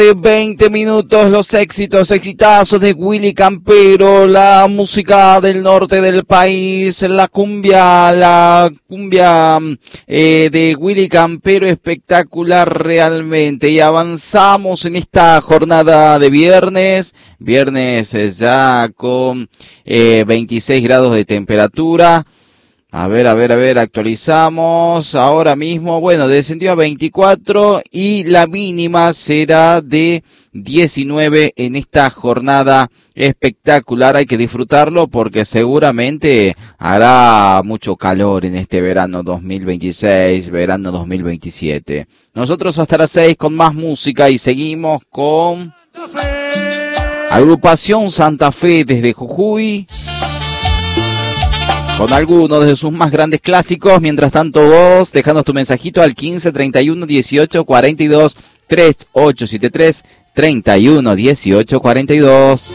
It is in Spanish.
20 minutos, los exitazos de Willy Campero, la música del norte del país, la cumbia de Willy Campero, espectacular realmente. Y avanzamos en esta jornada de viernes ya con 26 grados de temperatura. A ver, actualizamos ahora mismo, bueno, descendió a 24 y la mínima será de 19 en esta jornada espectacular. Hay que disfrutarlo porque seguramente hará mucho calor en este verano 2026, verano 2027. Nosotros hasta las 6 con más música y seguimos con Agrupación Santa Fe desde Jujuy, con algunos de sus más grandes clásicos. Mientras tanto, vos dejando tu mensajito al 15 31 18 42 3873 31 18 42.